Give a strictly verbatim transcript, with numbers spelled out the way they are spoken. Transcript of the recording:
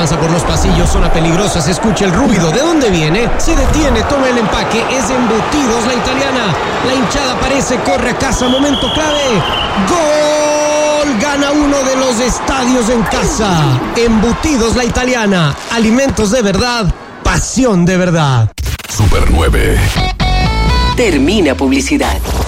avanza por los pasillos, zona peligrosa, se escucha el ruido. ¿De dónde viene? Se detiene, toma el empaque, es Embutidos La Italiana. La hinchada aparece, corre a casa, momento clave. ¡Gol! Gana uno de los estadios en casa. Embutidos La Italiana. Alimentos de verdad, pasión de verdad. Super nueve. Termina publicidad.